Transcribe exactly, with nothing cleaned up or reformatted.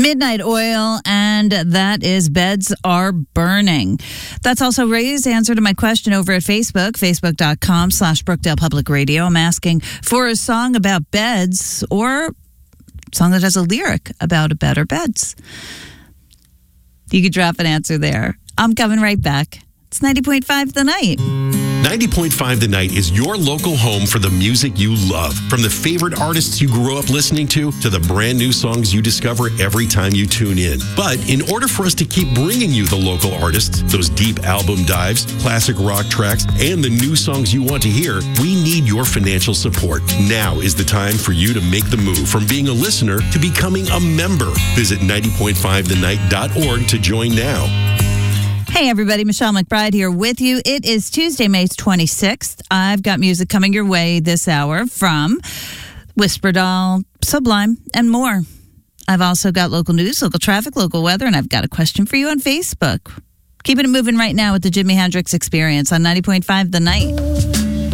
Midnight Oil, and that is Beds Are Burning. That's also Ray's answer to my question over at Facebook, facebook.com slash Brookdale Public Radio. I'm asking for a song about beds or a song that has a lyric about a bed or beds. You could drop an answer there. I'm coming right back. It's ninety point five The Night. ninety point five The Night is your local home for the music you love. From the favorite artists you grew up listening to, to the brand new songs you discover every time you tune in. But in order for us to keep bringing you the local artists, those deep album dives, classic rock tracks, and the new songs you want to hear, we need your financial support. Now is the time for you to make the move from being a listener to becoming a member. Visit ninety point five the night dot org to join now. Hey, everybody. Michelle McBride here with you. It is Tuesday, May twenty-sixth. I've got music coming your way this hour from Whisper Doll, Sublime, and more. I've also got local news, local traffic, local weather, and I've got a question for you on Facebook. Keeping it moving right now with the Jimi Hendrix Experience on ninety point five The Night.